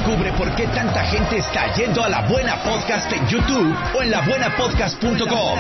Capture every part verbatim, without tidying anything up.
Descubre por qué tanta gente está yendo a La Buena Podcast en YouTube o en la buena podcast punto com.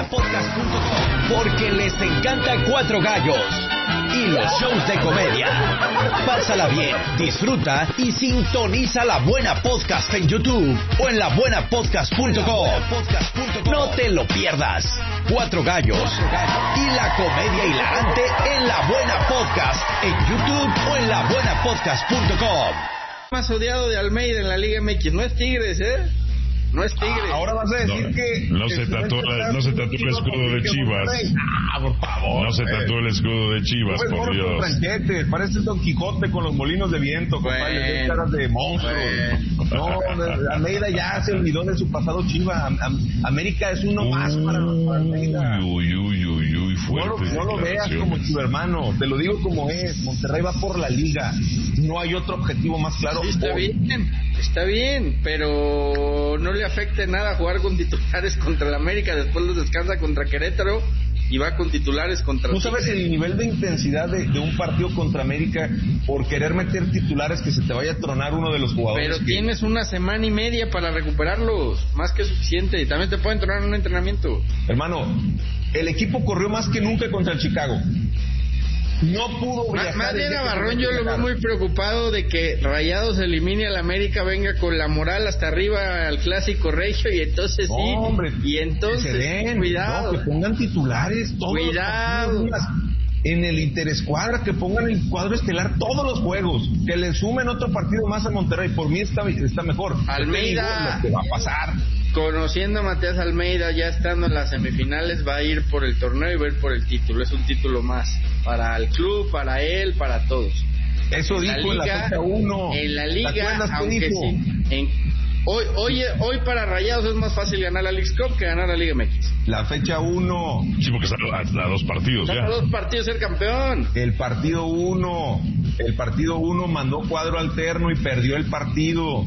Porque les encanta Cuatro Gallos y los shows de comedia. Pásala bien, disfruta y sintoniza La Buena Podcast en YouTube o en la buena podcast punto com. No te lo pierdas. Cuatro Gallos y la comedia hilarante en La Buena Podcast en YouTube o en la buena podcast punto com. Más odiado de Almeida en la Liga M X no es Tigres, ¿eh? No es Tigres. Ah, ahora vas a decir no, que... No se tatuó no se tatuó el escudo de Chivas. Ah, por favor. No se tatuó el escudo de Chivas, Pues, por Dios. Franquete, parece Don Quijote con los molinos de viento, bueno, compadre, caras de monstruos. Bueno. No, Almeida ya se olvidó de su pasado Chiva. Am, Am, América es uno más para, para Almeida. Uy, uy, uy, uy, fuerte. No lo, no lo veas como chivo, hermano. Te lo digo como es. Monterrey va por la liga. No hay otro objetivo más claro. Sí, está bien, está bien, pero no le afecta en nada jugar con titulares contra el América. Después los descansa contra Querétaro y va con titulares contra... ¿Tú sabes el nivel de intensidad de, de un partido contra América por querer meter titulares que se te vaya a tronar uno de los jugadores? Pero que... tienes una semana y media para recuperarlos, más que suficiente, y también te pueden tronar en un entrenamiento. Hermano, el equipo corrió más que nunca contra el Chicago. No pudo viajar. Más bien a Barrón yo lo veo muy preocupado de que Rayados elimine al América, venga con la moral hasta arriba al clásico regio y entonces no, sí, hombre, y entonces den, cuidado, no, que pongan titulares todos cuidado los en el interescuadra, que pongan el cuadro estelar todos los juegos, que le sumen otro partido más a Monterrey. Por mí está, está mejor. Almeida, lo que va a pasar. Conociendo a Matías Almeida, ya estando en las semifinales, va a ir por el torneo y va a ir por el título. Es un título más para el club, para él, para todos. Eso en dijo la liga, en la fecha uno. En la liga, aunque dijo? sí. En, hoy, hoy, hoy para Rayados es más fácil ganar la Leagues Cup que ganar la Liga M X. La fecha uno. Sí, porque están a, a dos partidos Están ya. a dos partidos ser campeón. El partido uno. El partido uno mandó cuadro alterno y perdió el partido.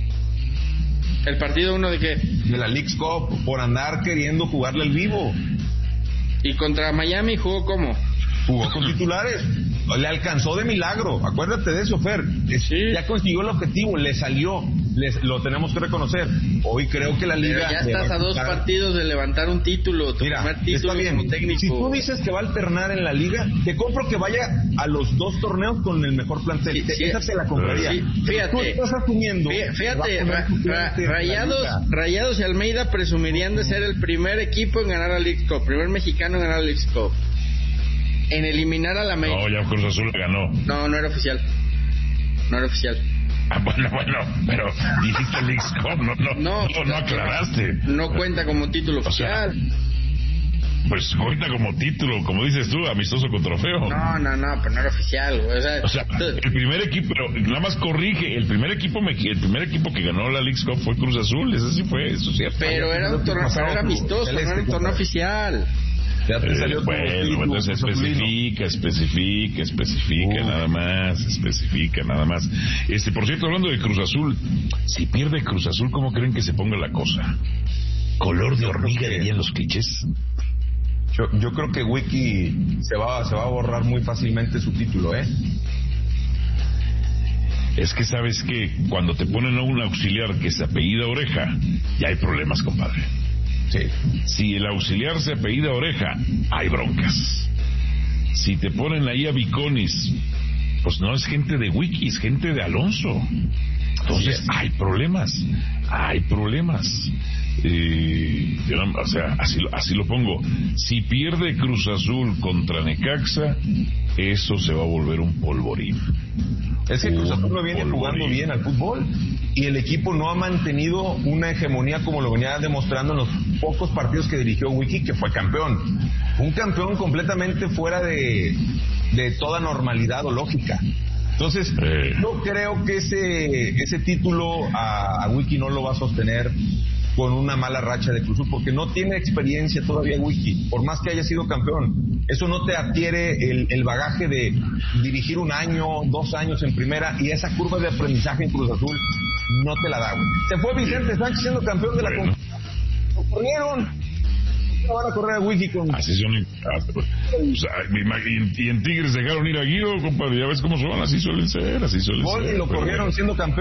¿El partido uno de qué? De la Leagues Cup, por andar queriendo jugarle al vivo. ¿Y contra Miami jugó cómo? Jugó con titulares. Le alcanzó de milagro. Acuérdate de eso, Fer. Sí. Ya consiguió el objetivo, le salió. Les, lo tenemos que reconocer. Hoy creo que la liga... Pero ya estás a dos partidos de levantar un título, tu Mira, primer título está bien. como técnico. Si tú dices que va a alternar en la liga, te compro que vaya a los dos torneos con el mejor plantel. Sí, te, sí, esa te la compraría. sí, fíjate, tú estás asumiendo... Fíjate, ra, ra, Rayados, Rayados y Almeida presumirían de ser el primer equipo en ganar la Leagues Cup, primer mexicano en ganar la Leagues Cup. En eliminar a la América. No, ya Cruz Azul ganó. No, no era oficial. No era oficial. Ah, bueno, bueno, pero dijiste Leagues Cup, no, no, no, no, no aclaraste. No cuenta como título oficial. O sea, pues cuenta como título, como dices tú, amistoso con trofeo. No, no, no, pero no era oficial, güey. O sea, o sea el primer equipo, pero nada más corrige, el primer equipo el primer equipo que ganó la Leagues Cup fue Cruz Azul, eso sí fue, eso sí. Pero era un torneo, pero era amistoso, no era un torneo oficial. Ya te salió eh, bueno, entonces especifica, especifica, especifica, uh. nada más, especifica, nada más. Este, por cierto, hablando de Cruz Azul, si pierde Cruz Azul, ¿cómo creen que se ponga la cosa? ¿Color de hormiga dirían los clichés? Yo, yo creo que Wiki se va, se va a borrar muy fácilmente su título, ¿eh? Es que sabes que cuando te ponen a un auxiliar que se apellida Oreja, ya hay problemas, compadre. Sí. Si el auxiliar se apellida Oreja, hay broncas. Si te ponen ahí a Viconis, pues no es gente de Wiki, es gente de Alonso. Entonces hay problemas, hay problemas. Eh, yo no, o sea, así, así lo pongo. Si pierde Cruz Azul contra Necaxa, eso se va a volver un polvorín. Es que Cruz Azul no viene jugando bien al fútbol y el equipo no ha mantenido una hegemonía como lo venía demostrando en los pocos partidos que dirigió Wiki, que fue campeón. Un campeón completamente fuera de, de toda normalidad o lógica. Entonces, eh. yo creo que ese ese título a, a Wiki no lo va a sostener con una mala racha de Cruz Azul, porque no tiene experiencia todavía Wiki, por más que haya sido campeón. Eso no te adquiere el, el bagaje de dirigir un año, dos años en primera, y esa curva de aprendizaje en Cruz Azul no te la da, güey. Se fue Vicente Sánchez siendo campeón de la bueno. Lo corrieron. No van a correr a Wiki con... Así son... O sea, y en Tigres dejaron ir a Guido, compadre, ya ves cómo son, así suelen ser, así suelen Gol, ser. y lo corrieron bueno. siendo campeón.